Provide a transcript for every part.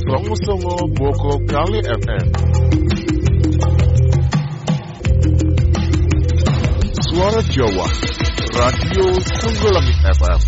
Songo Boko Kali FM. Suara Jawa, Radio Songgolangit FM.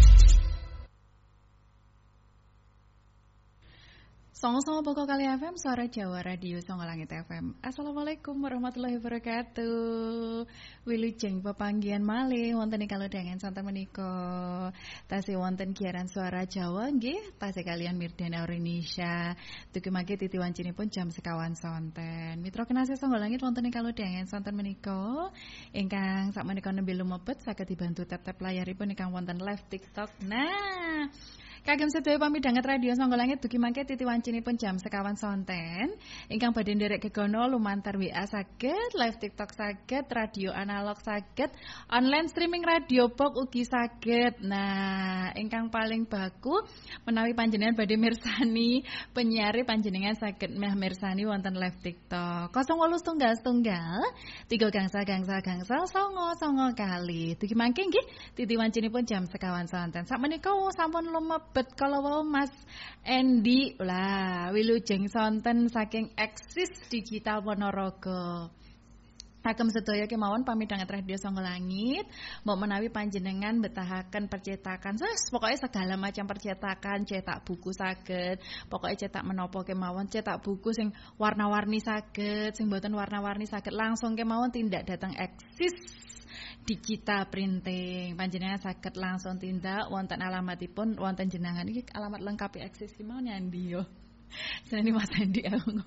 Songo Boko Kali FM, Suara Jawa, Radio Songgolangit FM. Assalamualaikum warahmatullahi wabarakatuh. Wilujeng pepanggihan malih wonten ing kalodhangan santen menika. Tasih wonten giaran Suara Jawa nggih, tasih kalian Mirdana Indonesia. Dugi mangke titiwancinipun jam sekawan sonten. Mitra kinasih Songgolangit wonten ing kalodhangan santen menika ingkang sakmenika nembe lumebet saged dibantu tap-tap layaripun ingkang wonten live TikTok. Nah, kagem sedaya pamidhanget Radio Songgolangit dugi mangke titiwancinipun jam sekawan sonten ingkang badhe nderek gegono lumantar WA saged, live TikTok saged, radio analog saged, online streaming radio box ugi saged. Nah, ingkang paling baku menawi panjenengan badhe mirsani penyiar panjenengan saged meh mirsani wonten live TikTok 0811 3 songo kali. Dugi mangke nggih titiwancinipun jam sekawan sonten. Sakmenika sampun lumebet kalau wau Mas Endi lah wilujeng sonten saking Eksis Digital Ponorogo. Kagem sedaya kemawon pamidhanget Radio Songgolangit, mbok menawi panjenengan betahaken percetakan, pokoknya segala macam percetakan, cetak buku saged, pokoknya cetak menapa kemawon, cetak buku sing warna-warni saged, sing mboten warna-warni saged, langsung kemawon tindak dateng Eksis Digital Printing. Panjenengan saged langsung tindak wonten alamatipun wonten jenengan iki alamat lengkap Eksis ki mau nyandi yo. Seneni Mas Endi aku.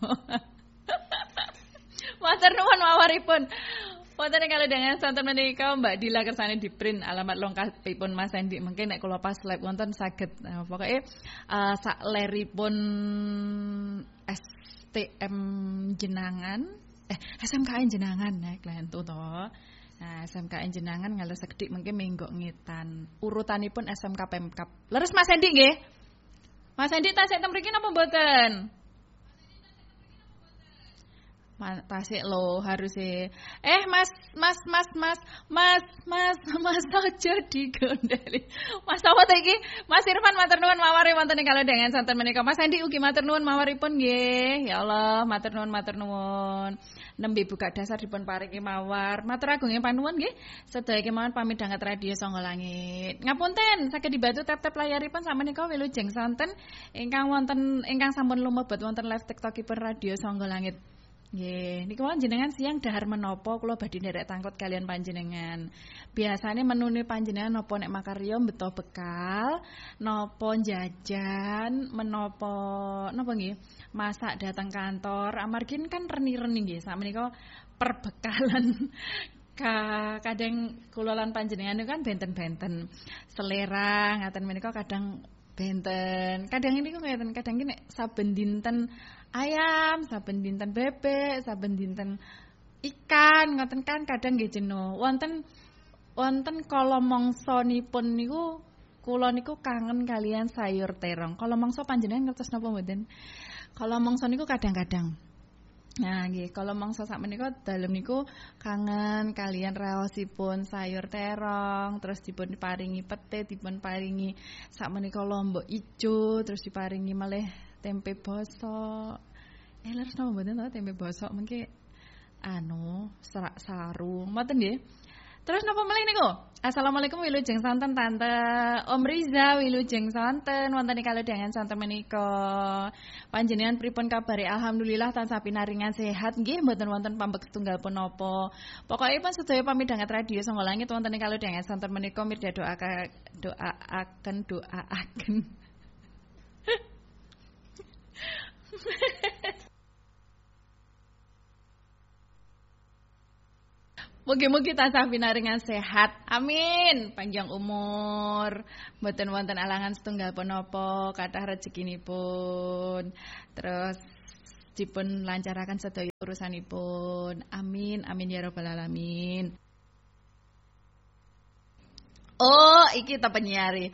Matur nuwun mawaripun. Wonten ing kalodhangan santen menika Mbak Dila kersane di-print alamat lengkapipun Mas Endi. Mungkin nek kula pas live wonten saged. Nah, pokoke sakleripun STM jenangan SMKN jenangan nek klentu to. Nah, SMKN jenangan ngalos sekedhik mengke menggok ngitan. Urutanipun SMK Pemkab. Leres Mas Endi nggih? Mas Endi tasik ten mriki napa mboten? Tasik lo harus Mas aja digondeli. Mas apa ta iki? Mas Irfan matur nuwun mawari wonten ing kalodhangan santen menika. Mas Endi ugi matur nuwun mawaripun nggih. Ya Allah, matur nuwun. Nembe buka dasar dipun paringi mawar. Matur agung panuwun nggih. Sedaya kemawon pamidhanget Radio Songgolangit. Ngapunten saged dibantu tap-tap layaripun sakmenika wilujeng sonten ingkang sampun lumebet wonten live TikTokipun Radio Songgolangit. Nggih, niku panjenengan siang dahar menapa kula badhe nderek tangkut kalian panjenengan. Biasane menune panjenengan napa nek makarya beto bekal, napa jajan, menapa nggih? Masak datang kantor. Amargi kan reni-reni nggih, sakmenika perbekalan kadang kula lan panjenengan niku kan benten-benten. Selera ngaten menika kadang benten. Kadang ini kok ngeten, kadang iki nek saben dinten ayam, saben dinten bebek, saben dinten ikan, ngoten kan kadang nggih jenuh. Wonten kala mangsanipun niku kula niku kangen kalian sayur terong. Kala mangsa panjenengan ngertos napa mboten? Kala mangsa niku kadang-kadang. Nah, nggih, kala mangsa sakmenika dalem niku kangen kalian raosipun sayur terong, terus dipun paringi pete, dipun paringi sakmenika lombok ijo, terus diparingi malih tempe bosok. Leres napa mboten to tempe bosok mengke serak sarung. Mboten nggih. Terus napa meneh niku? Assalamualaikum wilujeng sonten Tante Om Riza wilujeng sonten wonten ing kalodhangan sonten menika. Panjenengan pripun kabare? Alhamdulillah tansah pinaringan sehat nggih mboten wonten pambek setunggal punapa. Pokokipun sedaya pamidhanget Radio Songgolangit wonten ing kalodhangan sonten menika mirda doaaken. Mugi-mugi tansah pinaringan sehat. Amin. Panjang umur, mboten wonten alangan setunggal punapa, kathah rezekinipun. Terus dipun lancaraken sedaya urusanipun. Amin. Amin ya rabbal alamin. Oh, iki ta penyiari.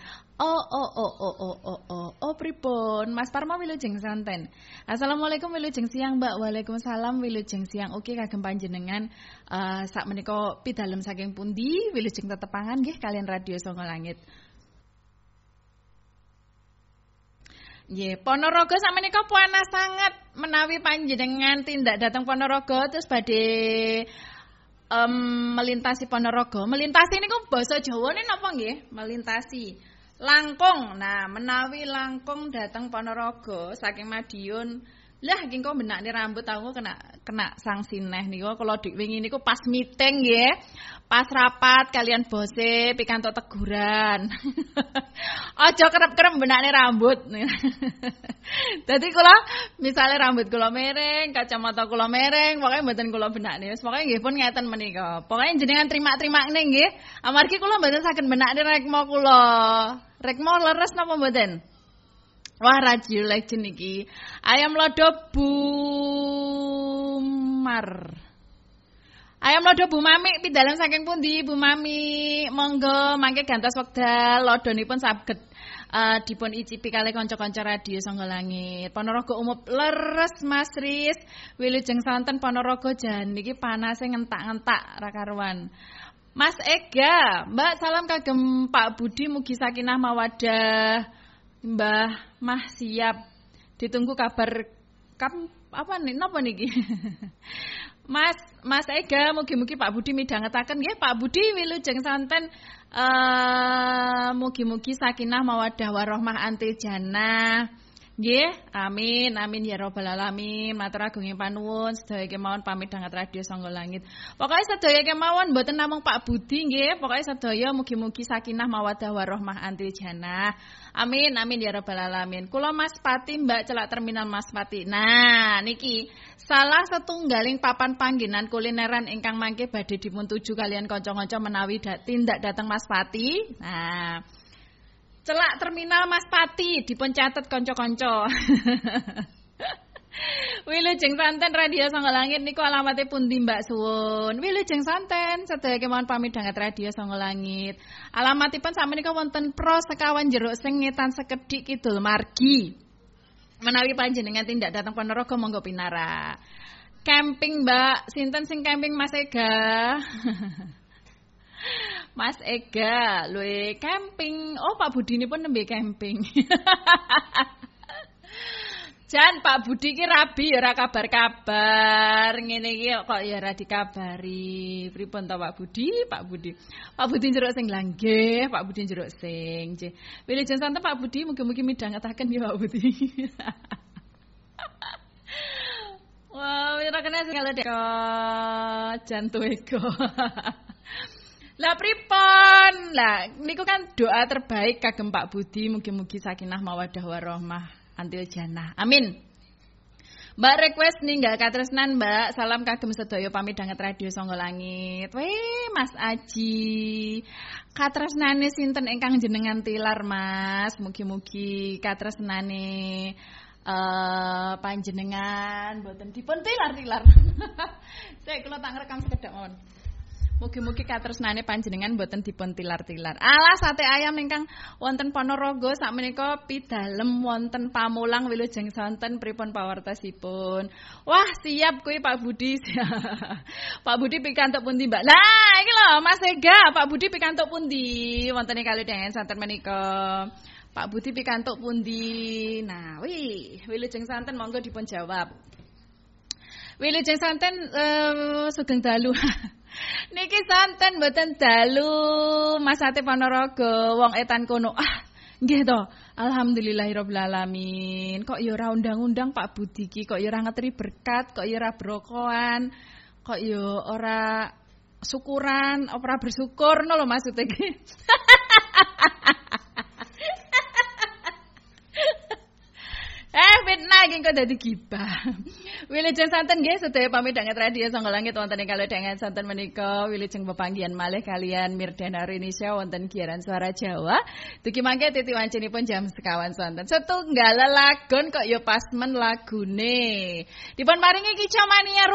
Oh, pripun? Mas Parma wilujeng santen. Assalamualaikum wilujeng siang, Mbak. Waalaikumsalam wilujeng siang. Oke, kagem panjenengan sakmenika pidalem saking pundi? Wilujeng tetepangan nggih kalian Radio Songgolangit. Nggih, Ponorogo sakmenika panas sangat menawi panjenengan tindak dhateng Ponorogo terus badhe melintasi Ponorogo. Melintasi niku basa Jawane napa nggih? Melintasi. Langkung. Nah, menawi langkung dhateng Ponorogo saking Madiun, lah iki kok benakne rambut aku kena sanksi neh niku kula dik wingi niku pas meeting nggih. Pas rapat kalian bose pikantuk teguran. Aja kerep-kerep benakne rambut. Dadi kula misale rambut kula mereng, kacamata kula mereng, pokoke mboten kula benakne. Wis pokoke nggih pun ngeten menika. Pokoke jenengan terima-terima nggih. Amargi kula mboten saged benakne rekmo kula. Rekmo leres napa mboten? Wah, radio legend iki. Ayam lodo Bumar. Ayam lodo Bu Mami pidalem saking pundi Bu Mami? Monggo mangke gantos wekdal lodonipun saged dipun icipi kalih kanca-kanca radio Sangga Langit. Ponorogo umup leres Mas Riz. Wilujeng santen Ponorogo jan niki panase ngentak-ngentak ra karuan. Mas Ega, Mbak salam kagem Pak Budi mugi sakinah mawadah. Mbah Mah siap. Ditunggu kabar apa nih? Napa niki? Mas Ega mugi-mugi Pak Budi midhangetaken nggih. Pak Budi wilujeng santen mugi-mugi sakinah mawaddah warahmah antil jannah. Nggih, amin amin ya rabbal alamin. Matur agunging panuwun sedaya kemawon pamit dhanget radio Sangga Langit. Pokoke sedaya kemawon mboten namung Pak Budi nggih, pokoke sedaya mugi-mugi sakinah mawaddah warahmah antil jannah. Amin amin ya rabbal alamin. Kula Mas Pati Mbak celak terminal Mas Pati. Nah, niki salah setunggaling papan panggenan kulineran ingkang mangke badhe dipun tuju kalian kanca-kanca menawi tindak dhateng Mas Pati. Nah, celak terminal Mas Pati dipun catet kanca-kanca. Wilujeng santen radio Sangga Langit niku alamate pundi Mbak suwun. Wilujeng santen sedaya kemawon pamit dhanget radio Sangga Langit. Alamatipun sakmenika wonten Pro Sekawan Jeruk Sing Ngetan Sekedhik Kidul Margi. Menawi panjenengan tindak dateng Ponorogo monggo pinara. Camping Mbak, sinten sing camping Mas Ega? Mas Ega, lho camping. Oh, Pak Budi nipun nembe camping. Jan Pak Budi ki rabi ya ora kabar-kabar. Ngene iki kok ya ora dikabari. Pripun to Pak Budi? Pak Budi jeruk sing lah nggih, Pak Budi jeruk sing. Nggih. Wilujeng santen Pak Budi mugi-mugi midhangetaken ya Pak Budi. Wah, ora kena segala dek jantung ego. Lah pripun? Lah niku kan doa terbaik kagem Pak Budi mugi-mugi sakinah mawaddah warahmah antil jannah. Amin. Mbak request ninggal katresnan Mbak. Salam kagem sedaya pamit dhanget radio Sangga Langit. Weh Mas Aji. Katresnane sinten ingkang jenengan tilar Mas? Mugi-mugi katresnane panjenengan boten dipun tilar-tilar. Saya kula tak ngrekam sekedhak mawon. Mugi-mugi katresnane panjenengan boten dipun tilar-tilar. Alah sate ayam ingkang wonten Ponorogo sakmenika pidalem wonten Pamulang wilujeng santen pripun pawartosipun. Wah, siap kuwi Pak Budi. Pak Budi pikantuk pundi, Mbak? Nah, iki lho Mas Ega, Pak Budi pikantuk pundi wonten kalih dengan santen menika. Pak Budi pikantuk pundi? Nah, wilujeng santen monggo dipun jawab. Wilujeng santen sugeng dalu. Niki santen mboten dalu Mas Ate Ponorogo wong etan kono. Ah, nggih to. Alhamdulillahirabbil alamin. Kok ya ora undang-undang Pak Budi ki, kok ya ora ngeteri berkat, kok ya ora brokoan, kok ya ora syukuran, ora bersyukur no lho maksud iki. Fitnah iki kok dadi gibah. Wilujeng santen nggih sedaya pamit dhanget radio Sangga Langit wonten ing kalih santen menika wilujeng pepanggihan malih kalian Mirdana Indonesia wonten Giaran Suara Jawa. Dugi mangke titi wancinipun jam sekawan santen. Setunggal lagon kok ya pasmen lagune. Dipun paringi Kicau Mania